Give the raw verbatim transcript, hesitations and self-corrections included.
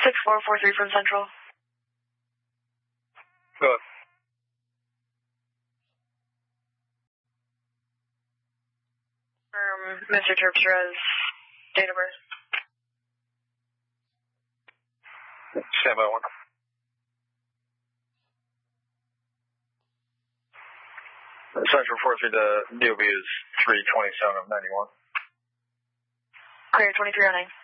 six four four three from Central. Good. Um, Mister Terpstra's date of birth. Stand by one. Central four three, the D O B is three twenty-seven of ninety-one. Clear, twenty-three oh nine.